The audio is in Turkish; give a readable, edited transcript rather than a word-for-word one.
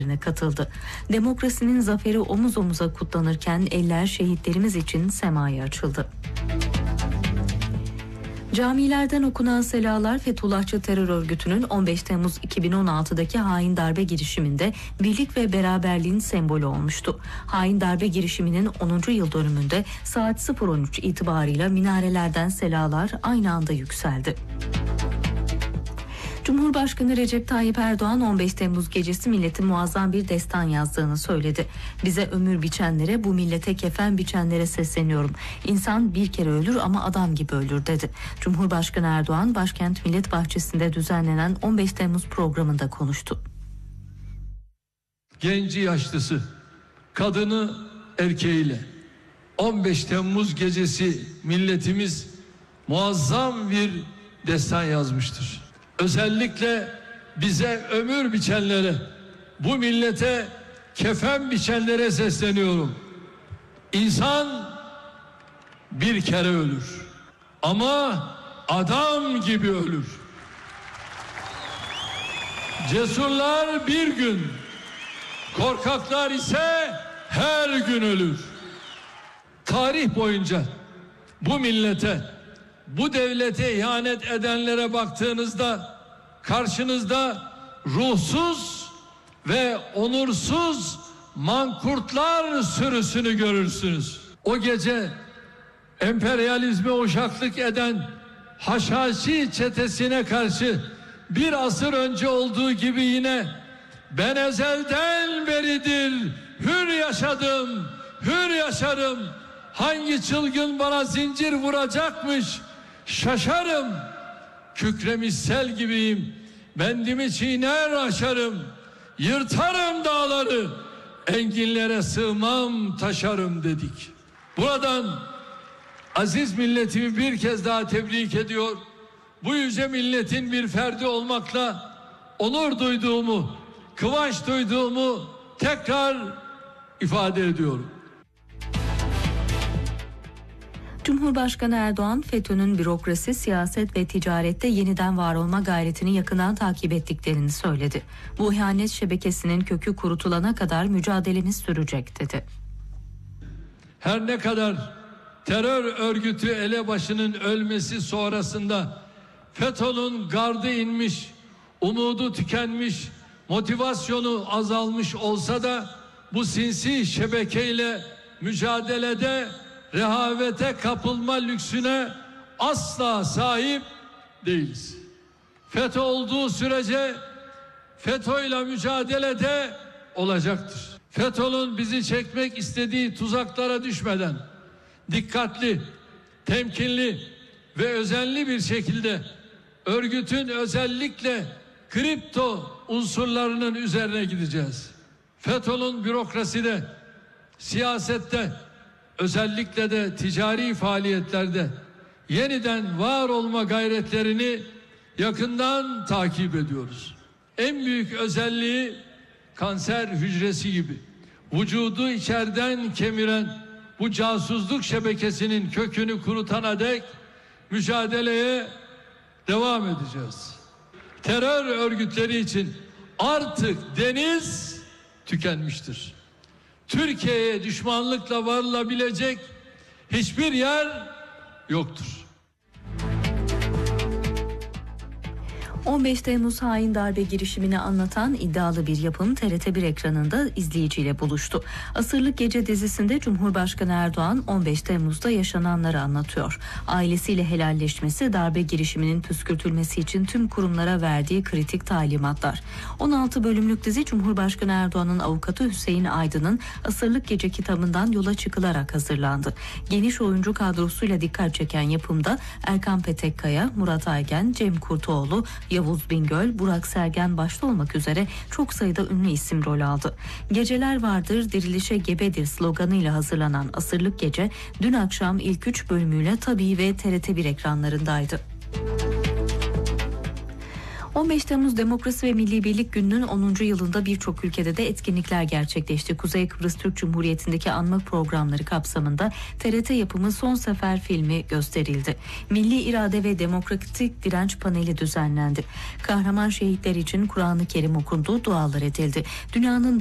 katıldı. Demokrasinin zaferi omuz omuza kutlanırken eller şehitlerimiz için semaya açıldı. Camilerden okunan selalar Fethullahçı terör örgütünün 15 Temmuz 2016'daki hain darbe girişiminde birlik ve beraberliğin sembolü olmuştu. Hain darbe girişiminin 10. yıl dönümünde saat 0:13 itibarıyla minarelerden selalar aynı anda yükseldi. Cumhurbaşkanı Recep Tayyip Erdoğan 15 Temmuz gecesi milletin muazzam bir destan yazdığını söyledi. Bize ömür biçenlere, bu millete kefen biçenlere sesleniyorum. İnsan bir kere ölür ama adam gibi ölür dedi. Cumhurbaşkanı Erdoğan başkent Millet Bahçesi'nde düzenlenen 15 Temmuz programında konuştu. Genci yaşlısı, kadını erkeğiyle 15 Temmuz gecesi milletimiz muazzam bir destan yazmıştır. Özellikle bize ömür biçenlere, bu millete kefen biçenlere sesleniyorum. İnsan bir kere ölür ama adam gibi ölür. Cesurlar bir gün, korkaklar ise her gün ölür. Tarih boyunca bu millete, bu devlete ihanet edenlere baktığınızda karşınızda ruhsuz ve onursuz mankurtlar sürüsünü görürsünüz. O gece emperyalizme uşaklık eden Haşhaşi çetesine karşı bir asır önce olduğu gibi yine ben ezelden beridir hür yaşadım, hür yaşarım. Hangi çılgın bana zincir vuracakmış şaşarım. Kükremiş sel gibiyim, bendimi çiğner aşarım. Yırtarım dağları, enginlere sığmam taşarım dedik. Buradan aziz milletimi bir kez daha tebrik ediyor. Bu yüce milletin bir ferdi olmakla onur duyduğumu, kıvanç duyduğumu tekrar ifade ediyorum. Cumhurbaşkanı Erdoğan, FETÖ'nün bürokrasi, siyaset ve ticarette yeniden var olma gayretini yakından takip ettiklerini söyledi. Bu ihanet şebekesinin kökü kurutulana kadar mücadelemiz sürecek dedi. Her ne kadar terör örgütü elebaşının ölmesi sonrasında FETÖ'nün gardı inmiş, umudu tükenmiş, motivasyonu azalmış olsa da bu sinsi şebekeyle mücadelede rehavete kapılma lüksüne asla sahip değiliz. FETÖ olduğu sürece FETÖ'yle mücadelede olacaktır. FETÖ'nün bizi çekmek istediği tuzaklara düşmeden dikkatli, temkinli ve özenli bir şekilde örgütün özellikle kripto unsurlarının üzerine gideceğiz. FETÖ'nün bürokraside, siyasette, özellikle de ticari faaliyetlerde yeniden var olma gayretlerini yakından takip ediyoruz. En büyük özelliği kanser hücresi gibi vücudu içeriden kemiren bu casusluk şebekesinin kökünü kurutana dek mücadeleye devam edeceğiz. Terör örgütleri için artık deniz tükenmiştir. Türkiye'ye düşmanlıkla varılabilecek hiçbir yer yoktur. 15 Temmuz hain darbe girişimini anlatan iddialı bir yapım TRT1 ekranında izleyiciyle buluştu. Asırlık Gece dizisinde Cumhurbaşkanı Erdoğan 15 Temmuz'da yaşananları anlatıyor. Ailesiyle helalleşmesi, darbe girişiminin püskürtülmesi için tüm kurumlara verdiği kritik talimatlar. 16 bölümlük dizi Cumhurbaşkanı Erdoğan'ın avukatı Hüseyin Aydın'ın Asırlık Gece kitabından yola çıkılarak hazırlandı. Geniş oyuncu kadrosuyla dikkat çeken yapımda Erkan Petekkaya, Murat Aygen, Cem Kurtoğlu, Yavuz Bingöl, Burak Sergen başta olmak üzere çok sayıda ünlü isim rol aldı. Geceler vardır, dirilişe gebedir sloganıyla hazırlanan Asırlık Gece dün akşam ilk 3 bölümüyle Tabii ve TRT1 ekranlarındaydı. 15 Temmuz Demokrasi ve Milli Birlik Günü'nün 10. yılında birçok ülkede de etkinlikler gerçekleşti. Kuzey Kıbrıs Türk Cumhuriyeti'ndeki anma programları kapsamında TRT yapımı Son Sefer filmi gösterildi. Milli İrade ve Demokratik Direnç paneli düzenlendi. Kahraman şehitler için Kur'an-ı Kerim okundu, dualar edildi. Dünyanın